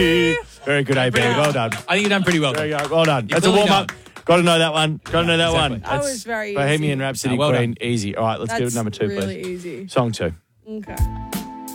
Very good, AB. Well done. I think you've done pretty well. There you go. Well done. That's a clearly warm-up. Got to know that one. Got to know that one. That was very easy. Bohemian Rhapsody, well Queen. done. Easy. All right, let's do That's number 2, really please. easy. Song 2. Okay.